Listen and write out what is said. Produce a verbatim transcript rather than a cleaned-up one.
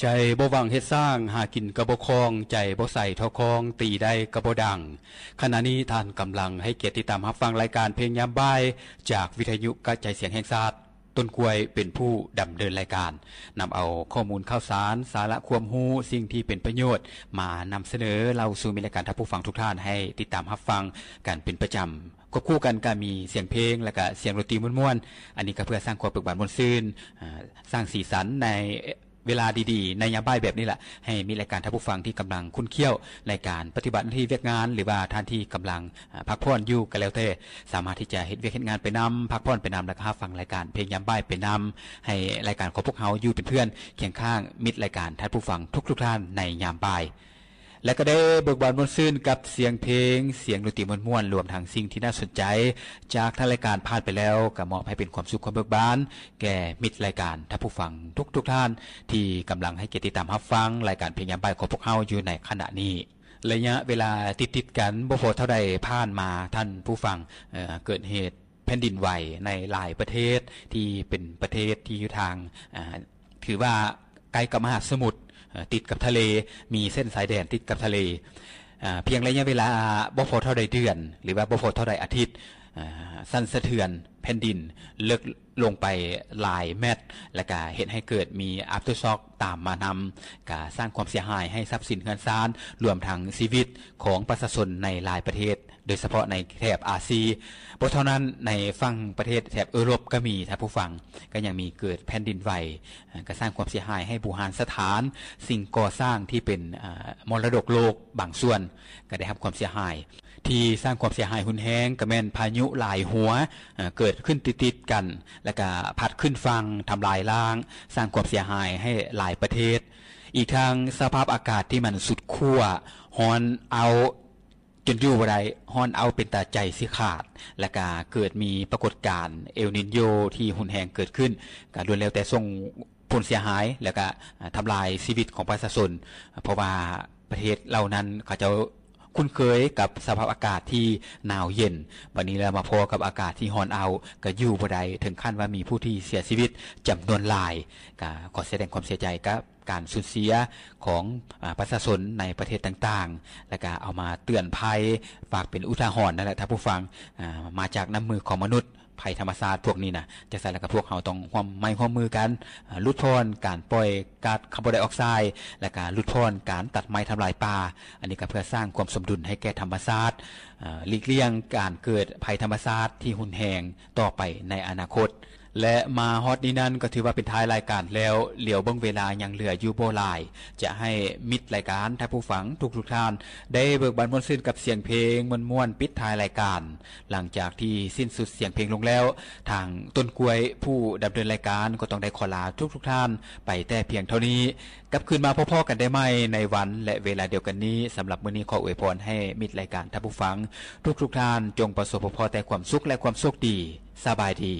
ใจบ่หวังเฮ็ดสร้างหากินกระบ่คองใจบ่ใส่ทอคองตีได้กระบ่ดังขณะนี้ท่านกำลังให้เกียรติติดตามรับฟังรายการเพลงยามบ่ายจากวิทยุกระจายเสียงแห่งชาติต้นกล้วยเป็นผู้ดำเนินรายการนำเอาข้อมูลข่าวสารสาระความรู้สิ่งที่เป็นประโยชน์มานำเสนอเราสู่มีรายการท่านผู้ฟังทุกท่านให้ติดตามรับฟังกันเป็นประจำควบคู่กันก็มีเสียงเพลงและก็เสียงดนตรีม่วนๆอันนี้ก็เพื่อสร้างความเบิกบานม่วนซื่นสร้างสีสันในเวลาดีๆในยามบ่ายแบบนี้แหละให้มีรายการท่านผู้ฟังที่กำลังคุ้นเคี้ยวในการปฏิบัติหน้าที่เวียกงานหรือว่าท่านที่กำลังพักผ่อนอยู่ก็แล้วแต่สามารถที่จะเฮ็ดเวียกเฮ็ดงานไปนำพักผ่อนไปนำแล้วก็ฟังรายการเพลงยามบ่ายไปนำให้รายการของพวกเฮาอยู่เป็นเพื่อนเคียงข้างมิตรรายการท่านผู้ฟังทุกๆท่านในยามบ่ายและก็ได้เบิกบานม่วนซื่นกับเสียงเพลงเสียงดนตรีม่วนๆรวมทั้งสิ่งที่น่าสนใจจากทางรายการผ่านไปแล้วก็มอบให้เป็นความสุขความเบิกบานแก่มิตรรายการท่านผู้ฟังทุกๆท่านที่กำลังให้เกียรติติดตามรับฟังรายการเพลงยามบ่ายของพวกเฮาอยู่ในขณะนี้ระยะเวลาติดๆกันบ่พอเท่าใดผ่านมาท่านผู้ฟังเอ่อเกิดเหตุแผ่นดินไหวในหลายประเทศที่เป็นประเทศที่อยู่ทางอ่าถือว่าใกล้กับมหาสมุทรติดกับทะเลมีเส้นสายแดนติดกับทะเลเพียงระยะเวลาบ่พอเท่าใดเดือนหรือว่าบ่พอเท่าใดอาทิตย์สั่นสะเทือนแผ่นดินเลิกลงไปหลายเมตรและก็เห็นให้เกิดมีอัฟเตอร์ช็อคตามมานำก็สร้างความเสียหายให้ทรัพย์สินเงินซ่านรวมทั้งชีวิตของประชาชนในหลายประเทศโดยเฉพาะในแถบอาเซียนบ่เท่านั้นในฝั่งประเทศแถบยุโรปก็มีท่านผู้ฟังก็ยังมีเกิดแผ่นดินไหวก็สร้างความเสียหายให้บูหานสถานสิ่งก่อสร้างที่เป็นมรดกโลกบางส่วนก็ได้รับความเสียหายที่สร้างความเสียหายหุนแห้งก็แม่นพายุหลายหัวเกิดขึ้นติดๆกันแล้วก็พัดขึ้นฝั่งทำลายล้างสร้างความเสียหายให้หลายประเทศอีกทางสภาพอากาศที่มันสุดขั้วร้อนเอาจนอยู่บ่ได้ฮ้อนเอาเป็นตาใจสิขาดและก็เกิดมีปรากฏการณ์เอลนิโญที่หุนแรงเกิดขึ้นก็ล้วนแล้วแต่ส่งผลเสียหายแล้วก็ทำลายชีวิตของประชาชนเพราะว่าประเทศเหล่านั้นเขาจะคุ้นเคยกับสภาพอากาศที่หนาวเย็นวันนี้เรามาพอกับอากาศที่ร้อนเอาก็อยู่บ่ได้ถึงขั้นว่ามีผู้ที่เสียชีวิตจำนวนหลายก็ขอแสดงความเสียใจกับการสูญเสียของประชาชนในประเทศต่างๆแล้วก็เอามาเตือนภัยฝากเป็นอุทาหรณ์นั่นแหละท่านผู้ฟังมาจากน้ำมือของมนุษย์ภัยธรรมชาติพวกนี้นะจะใส่แล้วกับพวกเขาต้องร่วมไม้ร่วมมือกันลดทอนการปล่อยก๊าซคาร์บอนไดออกไซด์และการลดทอนการตัดไม้ทำลายป่าอันนี้ก็เพื่อสร้างความสมดุลให้แก่ธรรมชาติหลีกเลี่ยงการเกิดภัยธรรมชาติที่หุนแรงต่อไปในอนาคตและมาฮอตนี้นั้นก็ถือว่าเป็นท้ายรายการแล้วเหลียวเบิ่งเวลายังเหลืออยู่บ่หลายจะให้มิตรรายการท่านผู้ฟังทุกๆท่านได้เบิกบานม่วนซื่นกับเสียงเพลงม่วนๆปิดท้ายรายการหลังจากที่สิ้นสุดเสียงเพลงลงแล้วทางต้นกล้วยผู้ดำเนินรายการก็ต้องได้ขอลาทุกๆท่านไปแต่เพียงเท่านี้กลับคืนมาพบๆกันได้ใหม่ในวันและเวลาเดียวกันนี้สำหรับมื้อนี้ขออวยพรให้มิตรรายการท่านผู้ฟังทุกๆท่านจงประสบพบแต่ความสุขและความโชคดีสบายดี